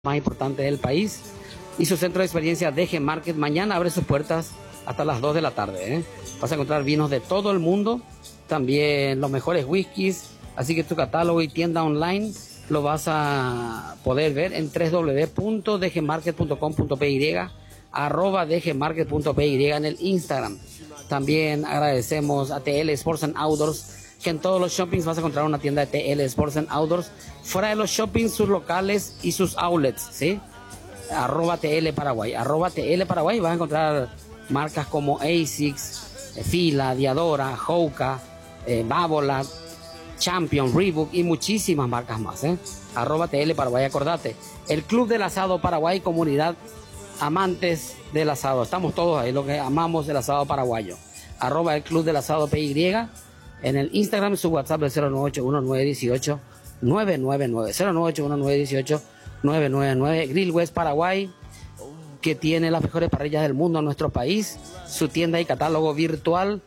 más importante del país, y su centro de experiencia DG Market mañana abre sus puertas hasta las 2 de la tarde. Vas a encontrar vinos de todo el mundo, también los mejores whiskies, así que tu catálogo y tienda online lo vas a poder ver en www.dgmarket.com.py, @dgmarket.py en el Instagram. También agradecemos a TL Sports and Outdoors, que en todos los shoppings vas a encontrar una tienda de TL Sports and Outdoors. Fuera de los shoppings, sus locales y sus outlets, ¿sí? @TL Paraguay. @TL Paraguay vas a encontrar marcas como ASICS, Fila, Diadora, Hoka, Babolat, Champion, Reebok y muchísimas marcas más. @TL Paraguay. Acordate, el Club del Asado Paraguay, comunidad amantes del asado. Estamos todos ahí, los que amamos el asado paraguayo. @el Club del Asado PY. En el Instagram, su WhatsApp es 098-1918-999. 098-1918-999. Grill West Paraguay, que tiene las mejores parrillas del mundo en nuestro país. Su tienda y catálogo virtual,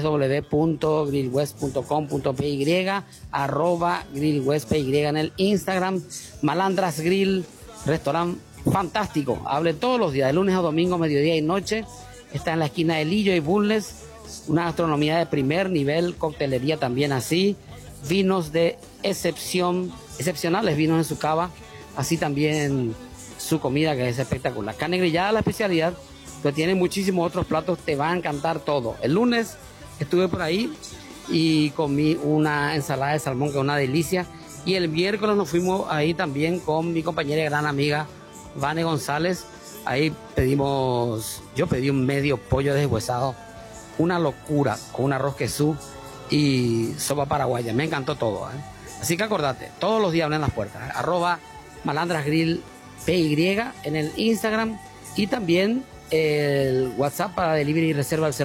www.grillwest.com.py, @grillwestpy en el Instagram. Malandras Grill, restaurante fantástico. Abre todos los días, de lunes a domingo, mediodía y noche. Está en la esquina de Lillo y Bulnes. Una gastronomía de primer nivel, coctelería también así, vinos de excepcionales vinos en su cava, así también su comida, que es espectacular. Carne grillada, la especialidad, pero tiene muchísimos otros platos, te va a encantar todo. El lunes estuve por ahí y comí una ensalada de salmón, que es una delicia, y el miércoles nos fuimos ahí también con mi compañera y gran amiga Vane González. Ahí yo pedí un medio pollo deshuesado, una locura, con un arroz quesú y sopa paraguaya. Me encantó todo. Así que acordate, todos los días abren las puertas. @malandrasgrill PY en el Instagram, y también el WhatsApp para delivery y reserva al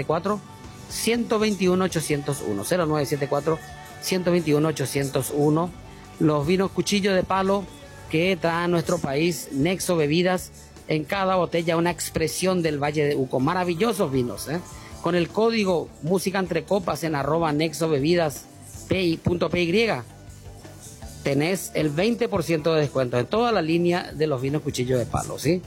0974-121-801. 0974-121-801. Los vinos cuchillo de palo que trae a nuestro país Nexo Bebidas. En cada botella una expresión del Valle de Uco. Maravillosos vinos, Con el código Música Entre Copas en @nexobebidas.py tenés el 20% de descuento en toda la línea de los vinos cuchillo de palo, ¿sí?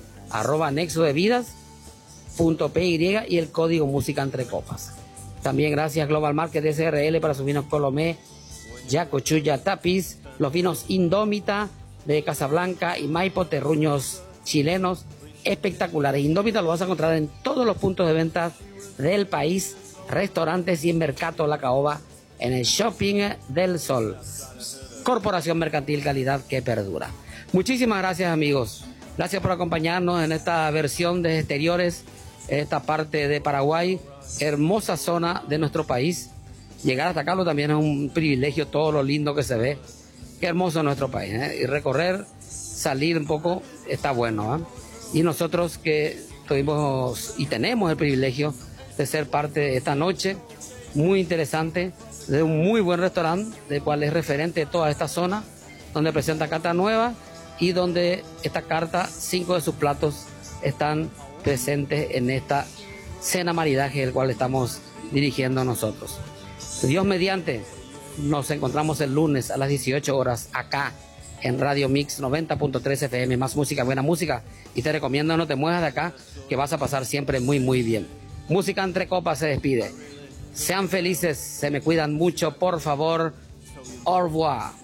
@nexobebidas.py y el código Música Entre Copas. También gracias Global Market SRL para sus vinos Colomé, Yacochuya, Tapiz, los vinos Indómita de Casablanca y Maipo, terruños chilenos espectaculares. Indómita lo vas a encontrar en todos los puntos de venta del país, restaurantes y en Mercato La Caoba, en el Shopping del Sol. Corporación Mercantil, calidad que perdura. Muchísimas gracias, amigos. Gracias por acompañarnos en esta versión de Exteriores, esta parte de Paraguay, hermosa zona de nuestro país. Llegar hasta acá también es un privilegio, todo lo lindo que se ve. Qué hermoso es nuestro país, Y recorrer, salir un poco, está bueno, Y nosotros que tuvimos y tenemos el privilegio de ser parte de esta noche muy interesante, de un muy buen restaurante, del cual es referente de toda esta zona, donde presenta carta nueva y donde esta carta, 5 de sus platos están presentes en esta cena maridaje, el cual estamos dirigiendo nosotros. Dios mediante, nos encontramos el lunes a las 18 horas acá en Radio Mix 90.3 FM, más música, buena música, y te recomiendo no te muevas de acá, que vas a pasar siempre muy muy bien. Música Entre Copas se despide. Sean felices, se me cuidan mucho, por favor. Au revoir.